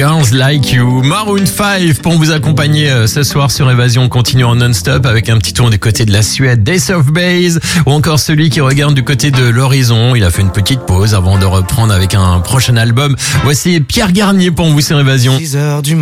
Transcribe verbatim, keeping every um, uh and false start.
Girls Like You. Maroon five pour vous accompagner ce soir sur Évasion continue en non-stop avec un petit tour du côté de la Suède, Days of Base, ou encore celui qui regarde du côté de l'horizon. Il a fait une petite pause avant de reprendre avec un prochain album. Voici Pierre Garnier pour vous sur Évasion. six heures du